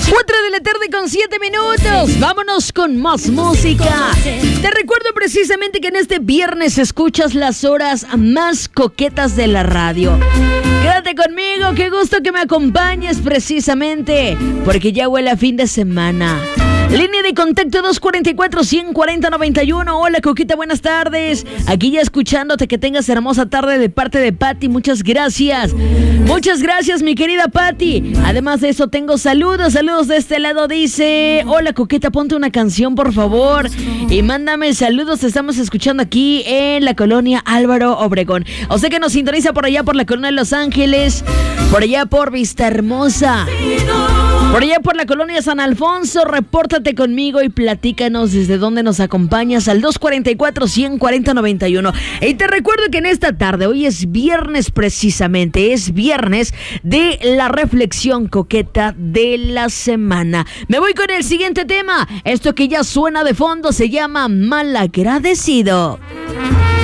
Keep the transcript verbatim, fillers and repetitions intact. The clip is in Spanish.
cuatro de la tarde con siete minutos. Vámonos con más música. Te recuerdo precisamente que en este viernes escuchas las horas más coquetas de la radio. Quédate conmigo, qué gusto que me acompañes precisamente, porque ya huele a fin de semana. Línea de contacto dos cuatro cuatro, uno cero cero, nueve uno. Hola, Coquita, buenas tardes. Aquí ya escuchándote, que tengas hermosa tarde de parte de Patti. Muchas gracias. Muchas gracias, mi querida Patti. Además de eso, tengo saludos. Saludos de este lado. Dice: hola, Coquita, ponte una canción, por favor. Y mándame saludos. Te estamos escuchando aquí en la colonia Álvaro Obregón. O sea que nos sintoniza por allá, por la colonia de Los Ángeles. Por allá por Vista Hermosa. Por allá por la colonia San Alfonso. Repórtate conmigo y platícanos desde dónde nos acompañas al dos cuatro cuatro, uno cero cero, nueve uno. Y te recuerdo que en esta tarde, hoy es viernes precisamente, es viernes de la reflexión coqueta de la semana. Me voy con el siguiente tema. Esto que ya suena de fondo se llama Malagradecido.